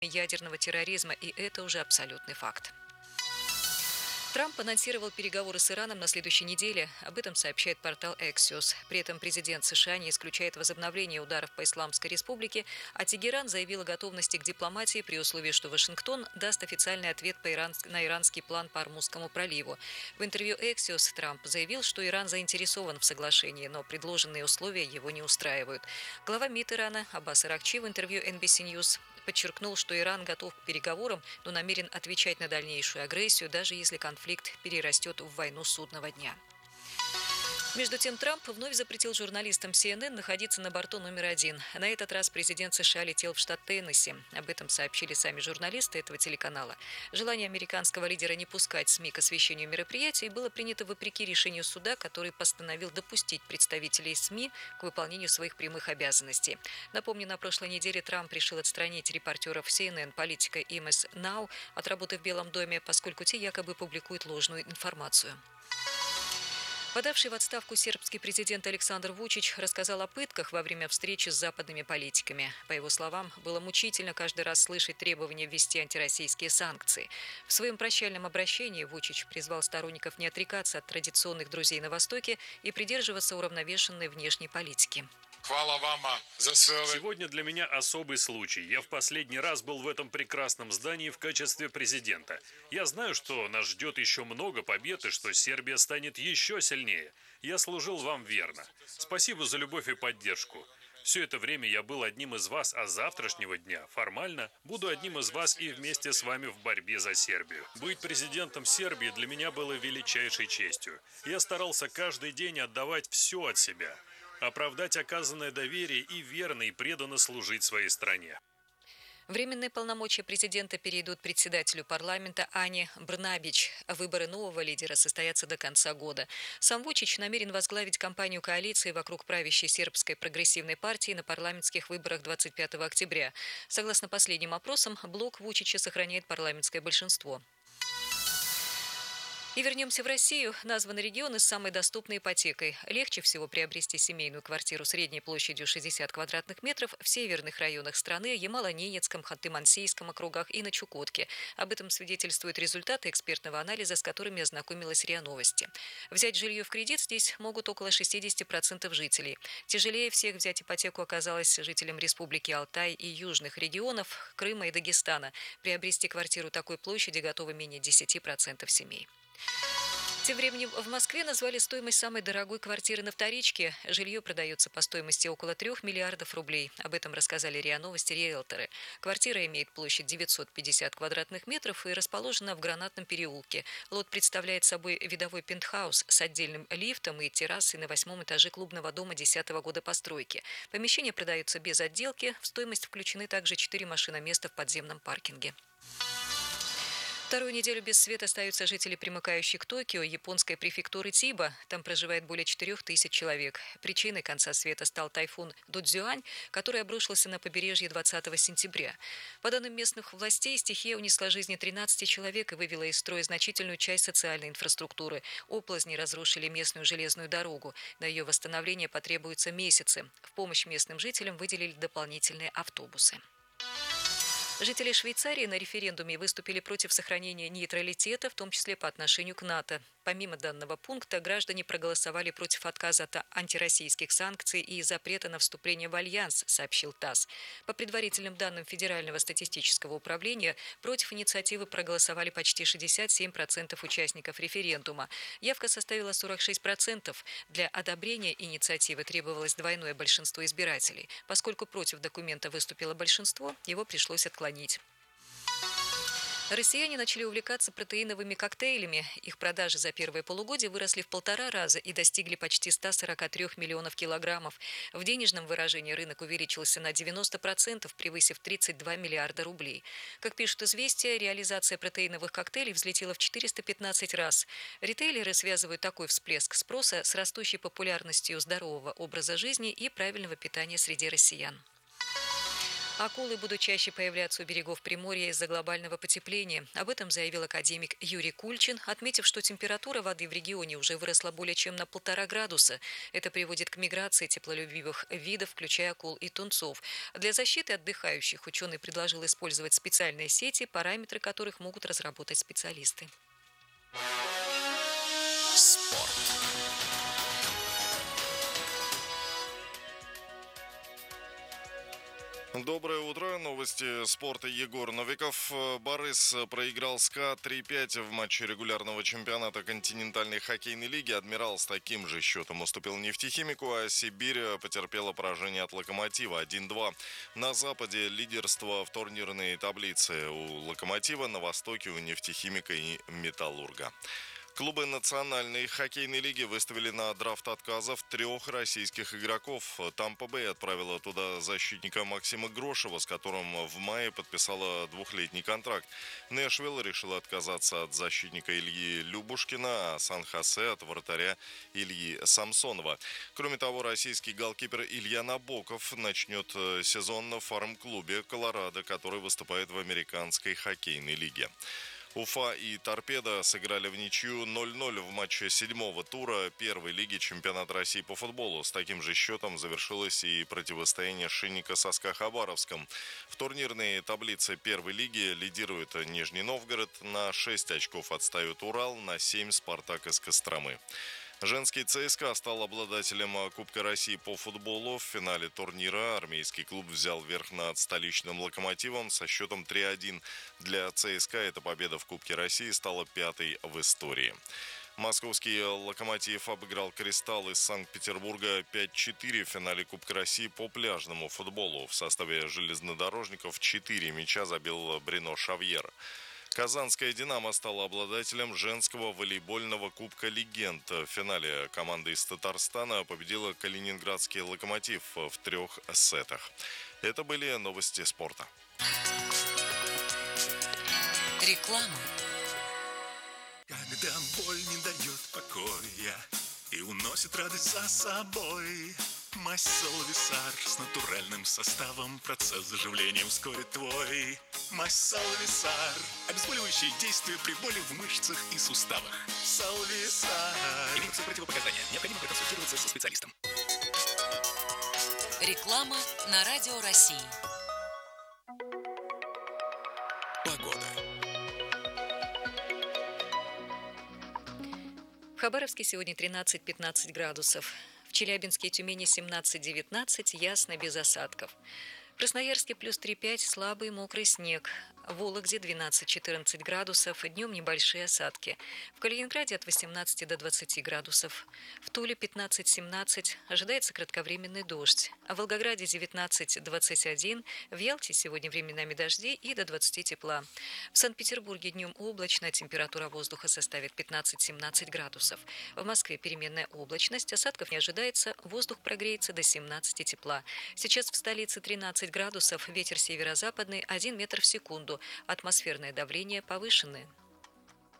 ядерного терроризма, и это уже абсолютный факт. Трамп анонсировал переговоры с Ираном на следующей неделе. Об этом сообщает портал Axios. При этом президент США не исключает возобновление ударов по Исламской Республике, а Тегеран заявил о готовности к дипломатии при условии, что Вашингтон даст официальный ответ на иранский план по Ормузскому проливу. В интервью Axios Трамп заявил, что Иран заинтересован в соглашении, но предложенные условия его не устраивают. Глава МИД Ирана Аббас Аракчи в интервью NBC News подчеркнул, что Иран готов к переговорам, но намерен отвечать на дальнейшую агрессию, даже если конфликт перерастет в войну судного дня. Между тем, Трамп вновь запретил журналистам CNN находиться на борту номер 1. На этот раз президент США летел в штат Теннесси. Об этом сообщили сами журналисты этого телеканала. Желание американского лидера не пускать СМИ к освещению мероприятий было принято вопреки решению суда, который постановил допустить представителей СМИ к выполнению своих прямых обязанностей. Напомню, на прошлой неделе Трамп решил отстранить репортеров CNN, политика и МС Now от работы в Белом доме, поскольку те якобы публикуют ложную информацию. Подавший в отставку сербский президент Александр Вучич рассказал о пытках во время встречи с западными политиками. По его словам, было мучительно каждый раз слышать требования ввести антироссийские санкции. В своем прощальном обращении Вучич призвал сторонников не отрекаться от традиционных друзей на Востоке и придерживаться уравновешенной внешней политики. Сегодня для меня особый случай. Я в последний раз был в этом прекрасном здании в качестве президента. Я знаю, что нас ждет еще много побед и что Сербия станет еще сильнее. Я служил вам верно. Спасибо за любовь и поддержку. Все это время я был одним из вас, а с завтрашнего дня формально буду одним из вас и вместе с вами в борьбе за Сербию. Быть президентом Сербии для меня было величайшей честью. Я старался каждый день отдавать все от себя. Оправдать оказанное доверие и верно и преданно служить своей стране. Временные полномочия президента перейдут председателю парламента Ане Брнабич. Выборы нового лидера состоятся до конца года. Сам Вучич намерен возглавить кампанию коалиции вокруг правящей сербской прогрессивной партии на парламентских выборах 25 октября. Согласно последним опросам, блок Вучича сохраняет парламентское большинство. И вернемся в Россию. Названы регионы с самой доступной ипотекой. Легче всего приобрести семейную квартиру средней площадью 60 квадратных метров в северных районах страны, Ямало-Ненецком, Ханты-Мансийском округах и на Чукотке. Об этом свидетельствуют результаты экспертного анализа, с которыми ознакомилась РИА Новости. Взять жилье в кредит здесь могут около 60% жителей. Тяжелее всех взять ипотеку оказалось жителям Республики Алтай и южных регионов Крыма и Дагестана. Приобрести квартиру такой площади готовы менее 10% семей. Тем временем в Москве назвали стоимость самой дорогой квартиры на вторичке. Жилье продается по стоимости около 3 миллиардов рублей. Об этом рассказали РИА Новости риэлторы. Квартира имеет площадь 950 квадратных метров и расположена в Гранатном переулке. Лот представляет собой видовой пентхаус с отдельным лифтом и террасой на 8-м этаже клубного дома 10-го года постройки. Помещение продается без отделки. В стоимость включены также 4 машиноместа в подземном паркинге. Вторую неделю без света остаются жители, примыкающей к Токио, японской префектуры Тиба. Там проживает более 4000 человек. Причиной конца света стал тайфун Додзюань, который обрушился на побережье 20 сентября. По данным местных властей, стихия унесла жизни 13 человек и вывела из строя значительную часть социальной инфраструктуры. Оползни разрушили местную железную дорогу. На ее восстановление потребуются месяцы. В помощь местным жителям выделили дополнительные автобусы. Жители Швейцарии на референдуме выступили против сохранения нейтралитета, в том числе по отношению к НАТО. Помимо данного пункта, граждане проголосовали против отказа от антироссийских санкций и запрета на вступление в альянс, сообщил ТАСС. По предварительным данным Федерального статистического управления, против инициативы проголосовали почти 67% участников референдума. Явка составила 46%. Для одобрения инициативы требовалось двойное большинство избирателей. Поскольку против документа выступило большинство, его пришлось отклонить. Россияне начали увлекаться протеиновыми коктейлями. Их продажи за первое полугодие выросли в 1,5 раза и достигли почти 143 миллионов килограммов. В денежном выражении рынок увеличился на 90%, превысив 32 миллиарда рублей. Как пишут «Известия», реализация протеиновых коктейлей взлетела в 415 раз. Ритейлеры связывают такой всплеск спроса с растущей популярностью здорового образа жизни и правильного питания среди россиян. Акулы будут чаще появляться у берегов Приморья из-за глобального потепления. Об этом заявил академик Юрий Кульчин, отметив, что температура воды в регионе уже выросла более чем на 1,5 градуса. Это приводит к миграции теплолюбивых видов, включая акул и тунцов. Для защиты отдыхающих ученый предложил использовать специальные сети, параметры которых могут разработать специалисты. Спорт. Доброе утро. Новости спорта. Егор Новиков. Борис проиграл СКА 3-5 в матче регулярного чемпионата континентальной хоккейной лиги. Адмирал с таким же счетом уступил нефтехимику, а Сибирь потерпела поражение от Локомотива 1-2. На Западе лидерство в турнирной таблице у Локомотива, на Востоке у нефтехимика и Металлурга. Клубы национальной хоккейной лиги выставили на драфт отказов 3 российских игроков. Тампа Бэй отправила туда защитника Максима Грошева, с которым в мае подписала 2-летний контракт. Нэшвилл решила отказаться от защитника Ильи Любушкина, а Сан-Хосе от вратаря Ильи Самсонова. Кроме того, российский голкипер Илья Набоков начнет сезон в фарм-клубе «Колорадо», который выступает в американской хоккейной лиге. Уфа и Торпедо сыграли в ничью 0-0 в матче 7-го тура первой лиги чемпионата России по футболу. С таким же счетом завершилось и противостояние Шинника со СКА Хабаровском. В турнирной таблице первой лиги лидирует Нижний Новгород, на 6 очков отстает Урал, на 7 Спартак из Костромы. Женский ЦСКА стал обладателем Кубка России по футболу. В финале турнира армейский клуб взял верх над столичным Локомотивом со счетом 3-1. Для ЦСКА эта победа в Кубке России стала 5-й в истории. Московский «Локомотив» обыграл «Кристалл» из Санкт-Петербурга 5-4 в финале Кубка России по пляжному футболу. В составе железнодорожников 4 мяча забил Брино Шавьер. Казанская «Динамо» стала обладателем женского волейбольного Кубка Легенд. В финале команда из Татарстана победила калининградский «Локомотив» в 3 сетах. Это были новости спорта. Реклама. Когда боль не дает покоя и уносит радость за собой, мазь Солвисар с натуральным составом процесс заживления ускорит твой. Мазь Солвисар. Обезболивающее действие при боли в мышцах и суставах. Солвисар. Имеются противопоказания. Необходимо проконсультироваться со специалистом. Реклама на Радио России. Погода. В Хабаровске сегодня 13-15 градусов. В Челябинске и Тюмени 17-19, ясно, без осадков. В Красноярске плюс 3-5, слабый мокрый снег. В Вологде 12-14 градусов, днем небольшие осадки. В Калининграде от 18 до 20 градусов. В Туле 15-17, ожидается кратковременный дождь. А в Волгограде 19-21, в Ялте сегодня временами дожди и до 20 тепла. В Санкт-Петербурге днем облачно, температура воздуха составит 15-17 градусов. В Москве переменная облачность, осадков не ожидается, воздух прогреется до 17 тепла. Сейчас в столице 13 градусов, ветер северо-западный 1 метр в секунду. Атмосферное давление повышенное.